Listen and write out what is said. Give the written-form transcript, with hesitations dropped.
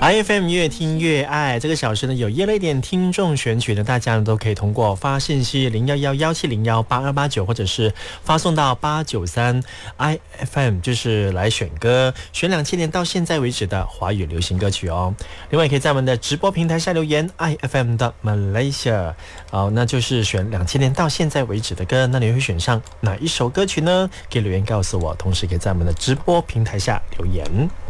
IFM 越听越爱，这个小时呢有耶了一点听众选曲呢，大家呢都可以通过发信息0111701829，或者是发送到893 IFM， 就是来选歌，选2000年到现在为止的华语流行歌曲哦。另外也可以在我们的直播平台下留言 IFM 的 Malaysia， 那就是选2000年到现在为止的歌，那你会选上哪一首歌曲呢？可以留言告诉我，同时可以在我们的直播平台下留言。